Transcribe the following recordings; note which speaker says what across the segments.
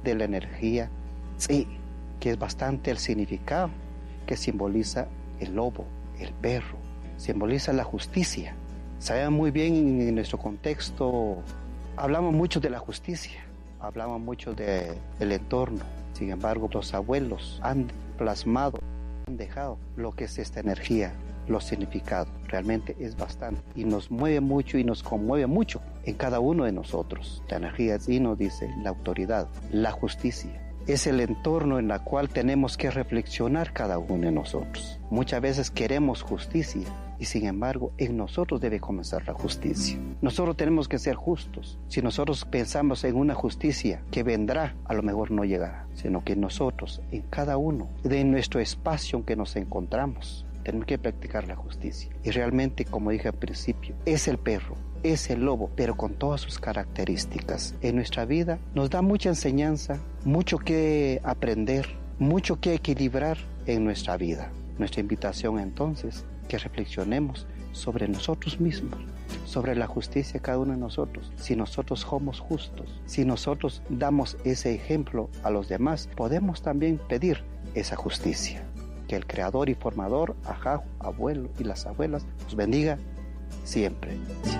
Speaker 1: de la energía Tzi, que es bastante el significado, que simboliza el lobo, el perro, simboliza la justicia. Sabemos muy bien en nuestro contexto, hablamos mucho de la justicia, hablamos mucho del entorno. Sin embargo, los abuelos han plasmado, han dejado lo que es esta energía, los significados. Realmente es bastante y nos mueve mucho y nos conmueve mucho en cada uno de nosotros. La energía Tzi nos dice la autoridad, la justicia. Es el entorno en el cual tenemos que reflexionar cada uno de nosotros. Muchas veces queremos justicia y sin embargo en nosotros debe comenzar la justicia. Nosotros tenemos que ser justos. Si nosotros pensamos en una justicia que vendrá, a lo mejor no llegará, sino que nosotros, en cada uno de nuestro espacio en que nos encontramos, tenemos que practicar la justicia. Y realmente, como dije al principio, es el perro, es el lobo, pero con todas sus características. En nuestra vida nos da mucha enseñanza, mucho que aprender, mucho que equilibrar en nuestra vida. Nuestra invitación entonces, que reflexionemos sobre nosotros mismos, sobre la justicia de cada uno de nosotros. Si nosotros somos justos, si nosotros damos ese ejemplo a los demás, podemos también pedir esa justicia. Que el creador y formador, ajá, abuelo y las abuelas, nos bendiga siempre.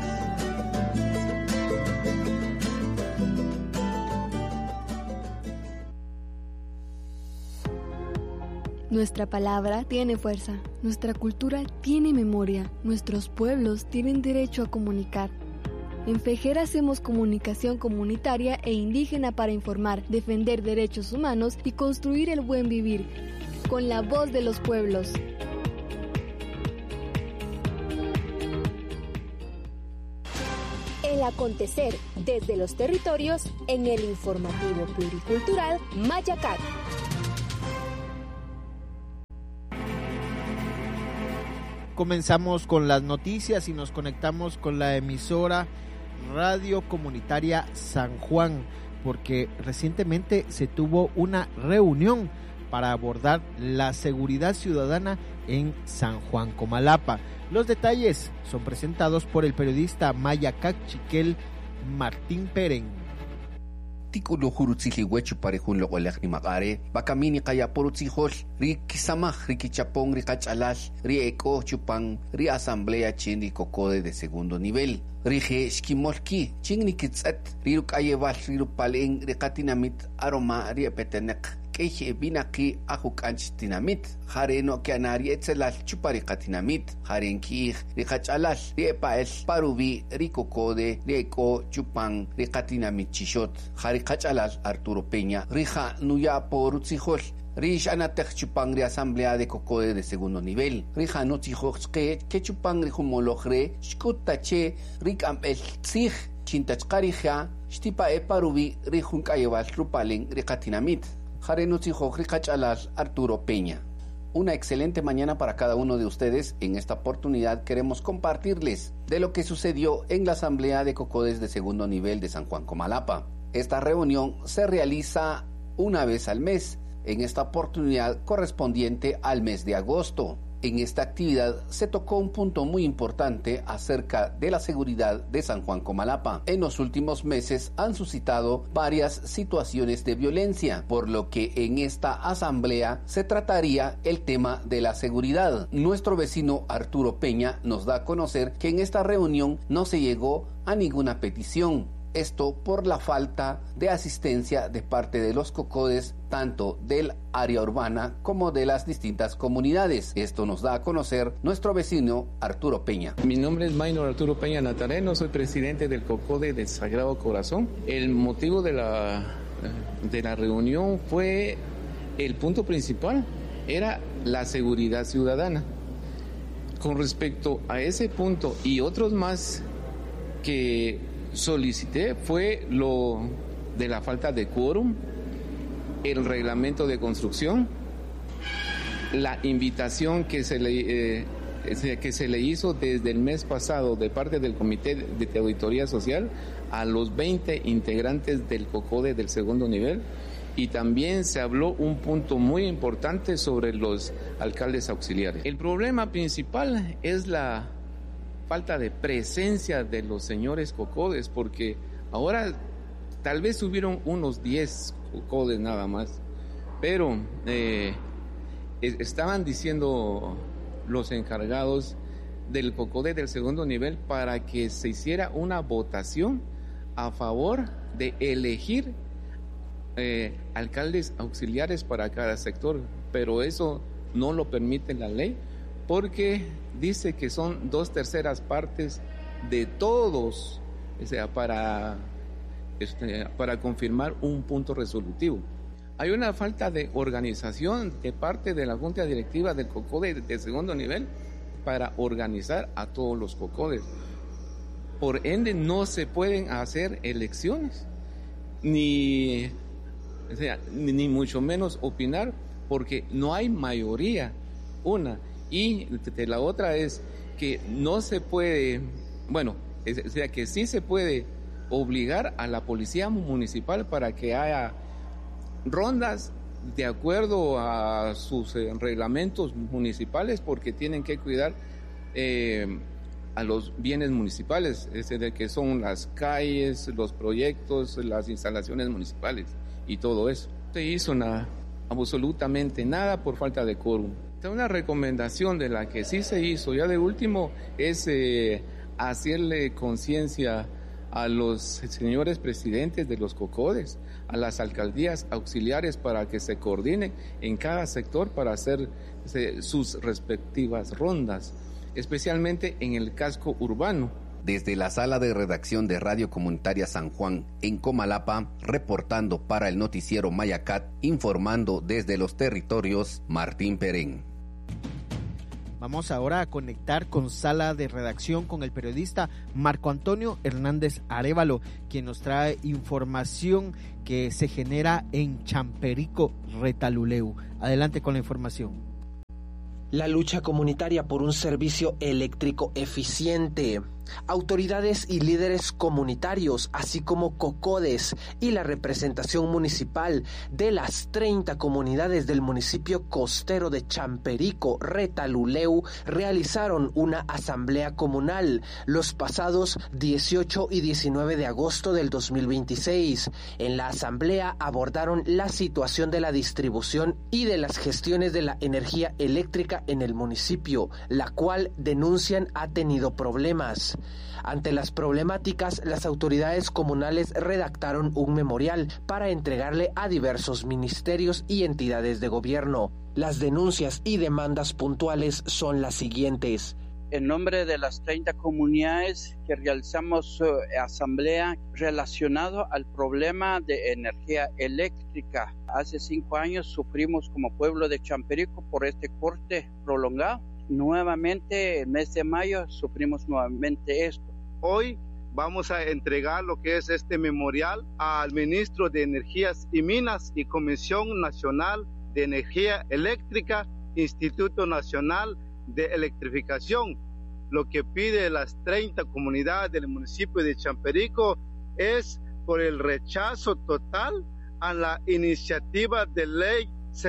Speaker 2: Nuestra palabra tiene fuerza, nuestra cultura tiene memoria, nuestros pueblos tienen derecho a comunicar. En FEJER hacemos comunicación comunitaria e indígena para informar, defender derechos humanos y construir el buen vivir, con la voz de los pueblos.
Speaker 3: El acontecer desde los territorios en el informativo pluricultural Mayacat.
Speaker 4: Comenzamos con las noticias y nos conectamos con la emisora Radio Comunitaria San Juan, porque recientemente se tuvo una reunión para abordar la seguridad ciudadana en San Juan Comalapa. Los detalles son presentados por el periodista Mayacat Chiquel Martín Peren.
Speaker 5: Tikulo hurutzili huechu parejun lo ni magare bakamini kaya porutzijol ri kisamaj ri kichapong ri kachalal ri eko chupang ri asamblea chindi cocode de segundo nivel ri je skimolki chingni kitzat ri rukayeval ri rupaleng ri katinamit aroma ri petenek Keje binaki ajukanch dinamit, jareno que anari etzelal chupari katinamit, jarenki ricachalal, riepael parubi, ricocode, rico chupan, ricatinamit chishot, jaricachalal Arturo Peña, rija nuya por utzijol. Rish anatech chupangri asamblea de cocode de segundo nivel. Rija notijoxke, que chupangri humologre, shkutache, ricam el tzij, chintachkarija, shtipa eparubi, rijunkayeval rupalen, ricatinamit. Arturo Peña. Una excelente mañana para cada uno de ustedes. En esta oportunidad queremos compartirles de lo que sucedió en la Asamblea de Cocodes de segundo nivel de San Juan Comalapa. Esta reunión se realiza una vez al mes, en esta oportunidad correspondiente al mes de agosto. En esta actividad se tocó un punto muy importante acerca de la seguridad de San Juan Comalapa. En los últimos meses han suscitado varias situaciones de violencia, por lo que en esta asamblea se trataría el tema de la seguridad. Nuestro vecino Arturo Peña nos da a conocer que en esta reunión no se llegó a ninguna petición. Esto por la falta de asistencia de parte de los cocodes, tanto del área urbana como de las distintas comunidades. Esto nos da a conocer nuestro vecino Arturo Peña.
Speaker 6: Mi nombre es Maynor Arturo Peña Natareno, soy presidente del Cocode del Sagrado Corazón. El motivo de la reunión fue, el punto principal era la seguridad ciudadana. Con respecto a ese punto y otros más que solicité fue lo de la falta de quórum, el reglamento de construcción, la invitación que se le hizo desde el mes pasado de parte del Comité de Auditoría Social a los 20 integrantes del COCODE del segundo nivel, y también se habló un punto muy importante sobre los alcaldes auxiliares. El problema principal es la falta de presencia de los señores cocodes, porque ahora tal vez hubieron unos 10 COCODES nada más, pero estaban diciendo los encargados del COCODE del segundo nivel para que se hiciera una votación a favor de elegir alcaldes auxiliares para cada sector, pero eso no lo permite la ley porque dice que son 2/3 partes de todos, o sea, para confirmar un punto resolutivo. Hay una falta de organización de parte de la Junta Directiva del COCODE de segundo nivel para organizar a todos los COCODES. Por ende, no se pueden hacer elecciones, ni mucho menos opinar, porque no hay mayoría, una. Y la otra es que no se puede, que sí se puede obligar a la policía municipal para que haya rondas de acuerdo a sus reglamentos municipales, porque tienen que cuidar a los bienes municipales, de que son las calles, los proyectos, las instalaciones municipales y todo eso. No se hizo absolutamente nada por falta de quórum. Una recomendación de la que sí se hizo ya de último es hacerle conciencia a los señores presidentes de los COCODES, a las alcaldías auxiliares, para que se coordinen en cada sector para hacer sus respectivas rondas, especialmente en el casco urbano.
Speaker 5: Desde la sala de redacción de Radio Comunitaria San Juan en Comalapa, reportando para el noticiero Mayacat, informando desde los territorios, Martín Perén.
Speaker 4: Vamos ahora a conectar con sala de redacción con el periodista Marco Antonio Hernández Arévalo, quien nos trae información que se genera en Champerico, Retaluleu. Adelante con la información.
Speaker 7: La lucha comunitaria por un servicio eléctrico eficiente. Autoridades y líderes comunitarios, así como COCODES y la representación municipal de las 30 comunidades del municipio costero de Champerico, Retaluleu, realizaron una asamblea comunal los pasados 18 y 19 de agosto del 2026. En la asamblea abordaron la situación de la distribución y de las gestiones de la energía eléctrica en el municipio, la cual denuncian ha tenido problemas. Ante las problemáticas, las autoridades comunales redactaron un memorial para entregarle a diversos ministerios y entidades de gobierno. Las denuncias y demandas puntuales son las siguientes.
Speaker 8: En nombre de las 30 comunidades que realizamos asamblea relacionado al problema de energía eléctrica. Hace 5 años sufrimos como pueblo de Champerico por este corte prolongado. Nuevamente, el mes de mayo, sufrimos nuevamente esto.
Speaker 9: Hoy vamos a entregar lo que es este memorial al ministro de Energías y Minas y Comisión Nacional de Energía Eléctrica, Instituto Nacional de Electrificación. Lo que pide las 30 comunidades del municipio de Champerico es por el rechazo total a la iniciativa de ley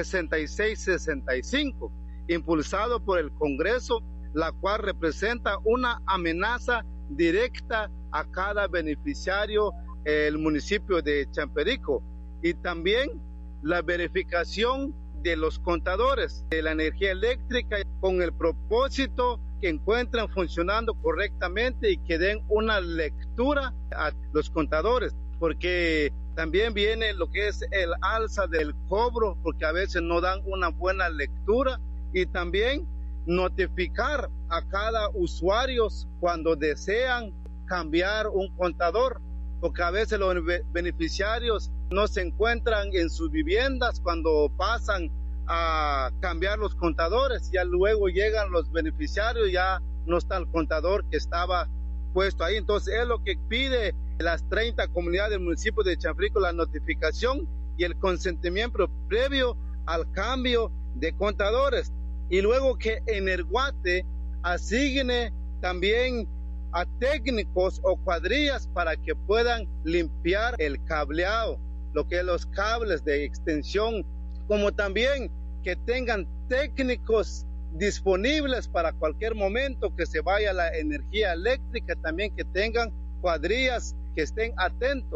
Speaker 9: 6665, impulsado por el Congreso, la cual representa una amenaza directa a cada beneficiario del municipio de Champerico, y también la verificación de los contadores de la energía eléctrica con el propósito que encuentren funcionando correctamente y que den una lectura a los contadores, porque también viene lo que es el alza del cobro, porque a veces no dan una buena lectura, y también notificar a cada usuario cuando desean cambiar un contador, porque a veces los beneficiarios no se encuentran en sus viviendas cuando pasan a cambiar los contadores. Ya luego llegan los beneficiarios, ya no está el contador que estaba puesto ahí. Entonces es lo que pide las 30 comunidades del municipio de Champerico, la notificación y el consentimiento previo al cambio de contadores, y luego que Energuate asigne también a técnicos o cuadrillas para que puedan limpiar el cableado, lo que es los cables de extensión, como también que tengan técnicos disponibles para cualquier momento que se vaya la energía eléctrica, también que tengan cuadrillas que estén atentos,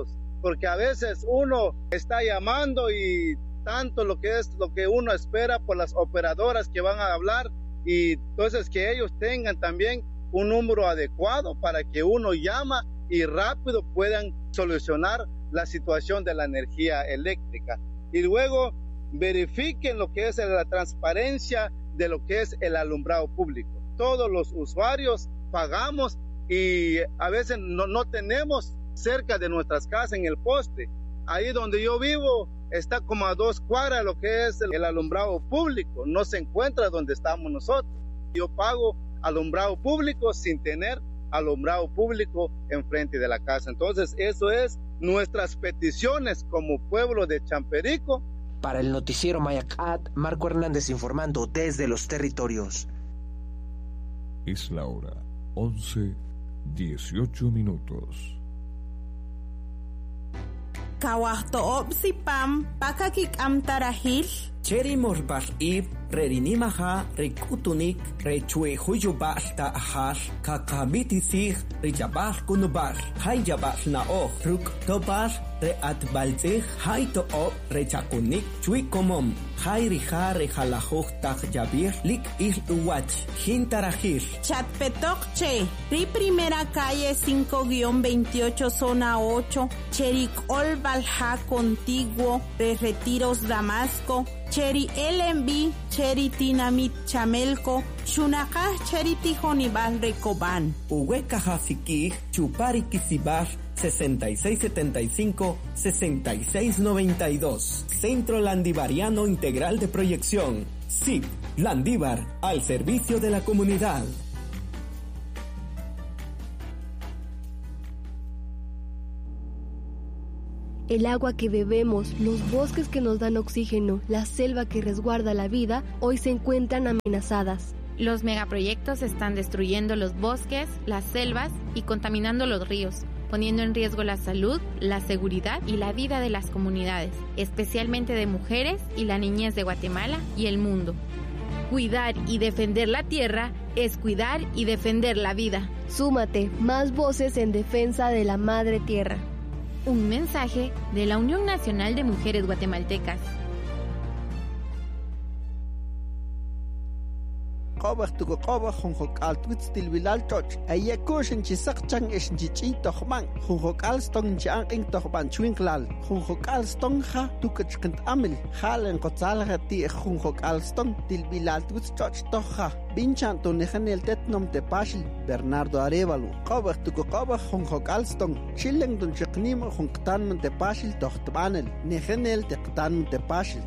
Speaker 9: porque a veces uno está llamando y tanto lo que uno espera por las operadoras que van a hablar, y entonces que ellos tengan también un número adecuado para que uno llama y rápido puedan solucionar la situación de la energía eléctrica. Y luego verifiquen lo que es la transparencia de lo que es el alumbrado público. Todos los usuarios pagamos y a veces no tenemos cerca de nuestras casas en el poste. Ahí donde yo vivo está como a 2 cuadras lo que es el alumbrado público, no se encuentra donde estamos nosotros. Yo pago alumbrado público sin tener alumbrado público enfrente de la casa. Entonces eso es nuestras peticiones como pueblo de Champerico.
Speaker 7: Para el noticiero Mayacat, Marco Hernández informando desde los territorios.
Speaker 10: Es la hora 11:18.
Speaker 11: Kawahto si pam pakakik amtarahil.
Speaker 12: Cheri morbal ib rerinimaha rekutunik rechue huyubal ta ahar kakamitisig rijabal kunubal hayjabal nao ruk tobal reatbalzig hayto rechakunik chuikomom hayrija rejalajoj takjabir lik iluwach hintarajir.
Speaker 11: Chatpetok che ri primera calle 5-28 zona 8 Cherik Olbalja contiguo de Retiros Damasco Cheri LMB, Cheri Tinamit Chamelco, Shunaka Cheri Tijonibal Recoban.
Speaker 12: Uhueca Hasiki, Chupari Kisibar, 6675-6692. Centro Landivariano Integral de Proyección. SIP, Landívar, al servicio de la comunidad.
Speaker 2: El agua que bebemos, los bosques que nos dan oxígeno, la selva que resguarda la vida, hoy se encuentran amenazadas.
Speaker 13: Los megaproyectos están destruyendo los bosques, las selvas y contaminando los ríos, poniendo en riesgo la salud, la seguridad y la vida de las comunidades, especialmente de mujeres y la niñez de Guatemala y el mundo. Cuidar y defender la tierra es cuidar y defender la vida.
Speaker 2: Súmate, más voces en defensa de la madre tierra.
Speaker 13: Un mensaje de la Unión Nacional de Mujeres Guatemaltecas.
Speaker 4: Qobaq tuqoqobaq junjoq'al twitztil bilal choch ayakushin chisaqchan ishnchich'i toqman junjoq'al stong chi'anq'in toqban chwinqlal junjoq'al stongja tukachqint amil jalen qotzalja ti junjoq'al stong til bilal twitz choch toqja binchan tunejanel tetnom tepashil Bernardo Arevalo qobaq tuqoqobaq junjoq'al stong chileng dun chiqnim junqtan tepashil toqtbanel nejanel teqtan tepashil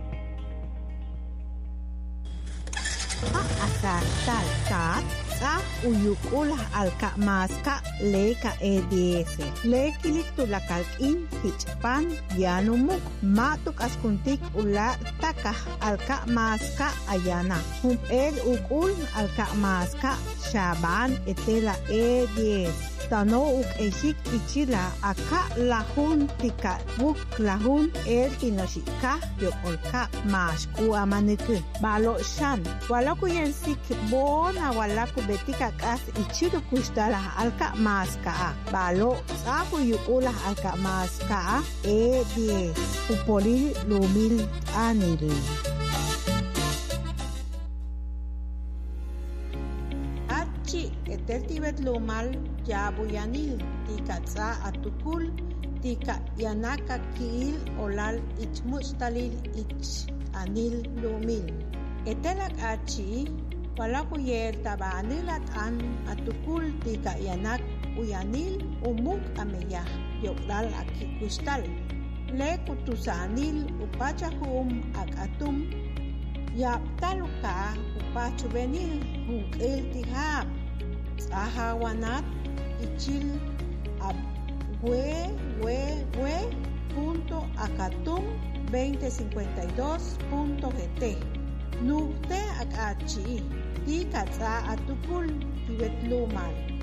Speaker 11: Sa uyukul alka maska leka EDS lekilik tulakalkin hichpan yanumuk matuk askuntik ula taka alka maska ayana el ukul alka maska shaban etela EDS tano uk eshik ichila aka lahun tika buk lahun el kinoshika yokolka mashku amaneku balo shan walaku yensik bona walaku betika kas ichiru kushtala alka maska balo sabu yukula alka maska E10 upoli lumil anil achi etertibet lumal yabuyanil tikatsa atukul tika yanaka kiil olal ichmustalil ich anil lumil etelak achi walaku yer tabanilat an atukul tika yanak uyanil umuk ameyah yoklal akikustal le kutusanil upachahum akatum yaptaluka upachubenil hukil tihab sahawanat ichil ab we punto akatum 2052.gt nukte akachi di katsa atukul tibet lumal